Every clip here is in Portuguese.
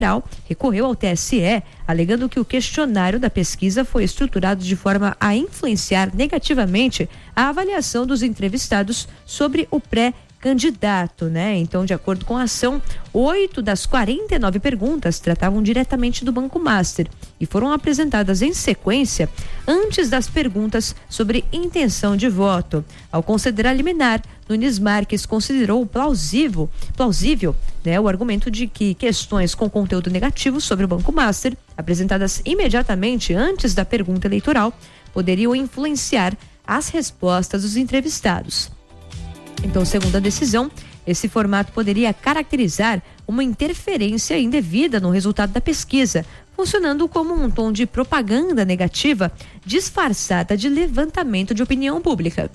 recorreu ao TSE, alegando que o questionário da pesquisa foi estruturado de forma a influenciar negativamente a avaliação dos entrevistados sobre o pré-candidato, né? Então, de acordo com a ação, 8 das 49 perguntas tratavam diretamente do Banco Master e foram apresentadas em sequência antes das perguntas sobre intenção de voto. Ao conceder a liminar, Nunes Marques considerou plausível, né, o argumento de que questões com conteúdo negativo sobre o Banco Master, apresentadas imediatamente antes da pergunta eleitoral, poderiam influenciar as respostas dos entrevistados. Então, segundo a decisão, esse formato poderia caracterizar uma interferência indevida no resultado da pesquisa, funcionando como um tom de propaganda negativa disfarçada de levantamento de opinião pública.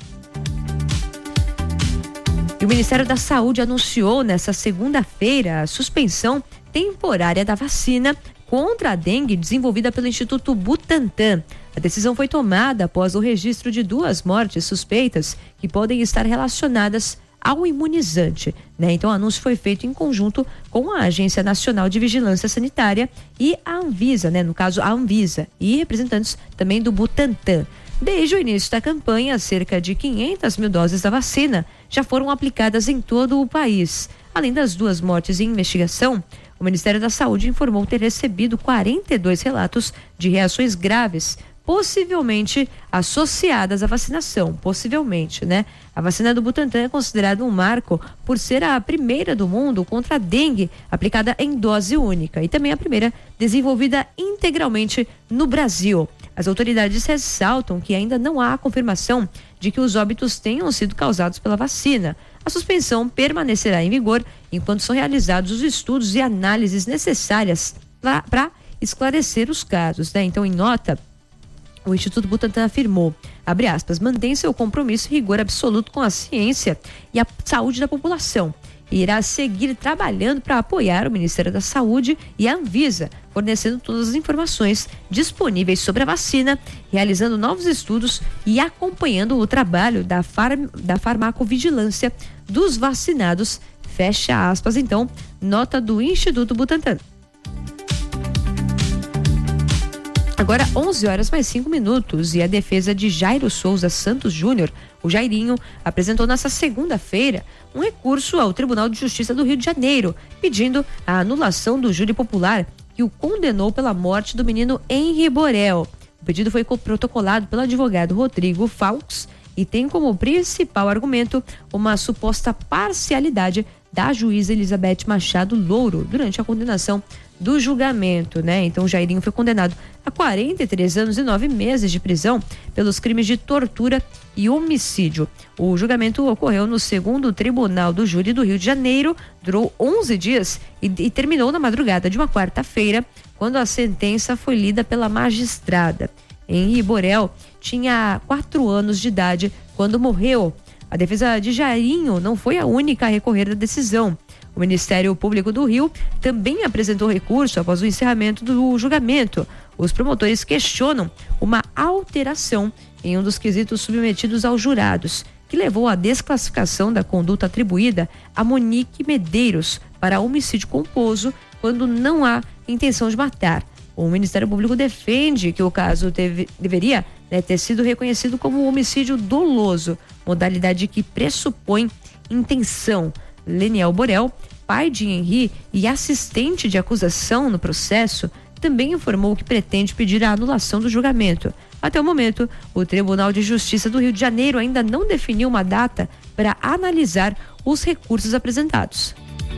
E o Ministério da Saúde anunciou nesta segunda-feira a suspensão temporária da vacina contra a dengue desenvolvida pelo Instituto Butantan. A decisão foi tomada após o registro de 2 mortes suspeitas que podem estar relacionadas ao imunizante, né? Então, o anúncio foi feito em conjunto com a Agência Nacional de Vigilância Sanitária e a Anvisa, né? No caso, a Anvisa e representantes também do Butantan. Desde o início da campanha, cerca de 500 mil doses da vacina já foram aplicadas em todo o país. Além das 2 mortes em investigação, o Ministério da Saúde informou ter recebido 42 relatos de reações graves, possivelmente associadas à vacinação, possivelmente, né? A vacina do Butantan é considerada um marco por ser a primeira do mundo contra a dengue aplicada em dose única e também a primeira desenvolvida integralmente no Brasil. As autoridades ressaltam que ainda não há confirmação de que os óbitos tenham sido causados pela vacina. A suspensão permanecerá em vigor enquanto são realizados os estudos e análises necessárias para esclarecer os casos, né? Então, em nota, o Instituto Butantan afirmou, abre aspas, mantém seu compromisso e rigor absoluto com a ciência e a saúde da população e irá seguir trabalhando para apoiar o Ministério da Saúde e a Anvisa, fornecendo todas as informações disponíveis sobre a vacina, realizando novos estudos e acompanhando o trabalho da farmacovigilância dos vacinados, fecha aspas. Então, nota do Instituto Butantan. Agora 11h mais 5 e a defesa de Jairo Souza Santos Júnior, o Jairinho, apresentou nesta segunda-feira um recurso ao Tribunal de Justiça do Rio de Janeiro, pedindo a anulação do júri popular que o condenou pela morte do menino Henri Borel. O pedido foi protocolado pelo advogado Rodrigo Faux e tem como principal argumento uma suposta parcialidade da juíza Elizabeth Machado Louro durante a condenação do julgamento, né? Então, o Jairinho foi condenado a 43 anos e 9 meses de prisão pelos crimes de tortura e homicídio. O julgamento ocorreu no 2º Tribunal do Júri do Rio de Janeiro, durou 11 dias e terminou na madrugada de uma quarta-feira, quando a sentença foi lida pela magistrada. Henri Borel tinha 4 anos de idade quando morreu. A defesa de Jairinho não foi a única a recorrer da decisão. O Ministério Público do Rio também apresentou recurso após o encerramento do julgamento. Os promotores questionam uma alteração em um dos quesitos submetidos aos jurados, que levou à desclassificação da conduta atribuída a Monique Medeiros para homicídio culposo quando não há intenção de matar. O Ministério Público defende que o caso deveria ter sido reconhecido como homicídio doloso, modalidade que pressupõe intenção. Leniel Borel, pai de Henri e assistente de acusação no processo, também informou que pretende pedir a anulação do julgamento. Até o momento, o Tribunal de Justiça do Rio de Janeiro ainda não definiu uma data para analisar os recursos apresentados.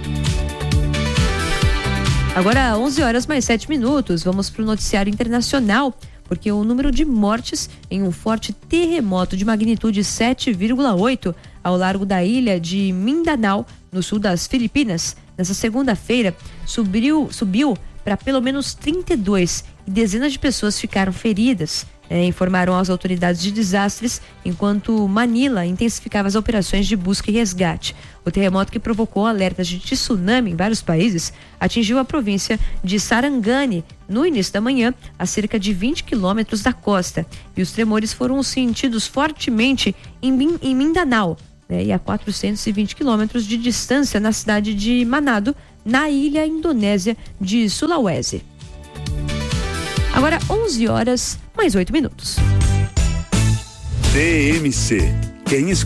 Agora, 11h mais 7, vamos para o noticiário internacional, porque o número de mortes em um forte terremoto de magnitude 7,8 ao largo da ilha de Mindanao, no sul das Filipinas, nessa segunda-feira, subiu para pelo menos 32 e dezenas de pessoas ficaram feridas, informaram as autoridades de desastres, enquanto Manila intensificava as operações de busca e resgate. O terremoto, que provocou alertas de tsunami em vários países, atingiu a província de Sarangani no início da manhã, a cerca de 20 quilômetros da costa, e os tremores foram sentidos fortemente em Mindanao, e a 420 quilômetros de distância na cidade de Manado, na ilha indonésia de Sulawesi. Agora 11 horas mais 8 minutos. TMC. Quem escolhe